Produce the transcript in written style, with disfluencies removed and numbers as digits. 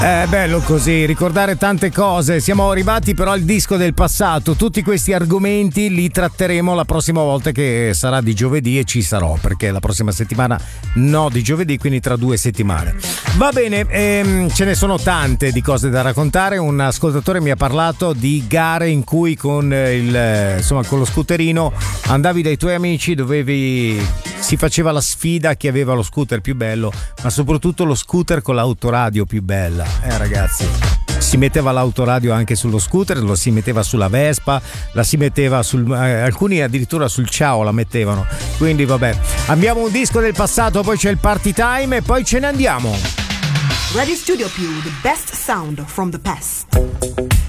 È bello così, ricordare tante cose. Siamo arrivati però al disco del passato. Tutti questi argomenti li tratteremo la prossima volta, che sarà di giovedì, e ci sarò, perché la prossima settimana no di giovedì, quindi tra 2 settimane. Va bene, ce ne sono tante di cose da raccontare. Un ascoltatore mi ha parlato di gare in cui con lo scooterino andavi dai tuoi amici, si faceva la sfida chi aveva lo scooter più bello, ma soprattutto lo scooter con l'autoradio più bella. Ragazzi, si metteva l'autoradio anche sullo scooter, lo si metteva sulla Vespa, la si metteva alcuni addirittura sul Ciao la mettevano. Quindi vabbè, abbiamo un disco del passato, poi c'è il party time e poi ce ne andiamo. Radio Studio Più, the best sound from the past.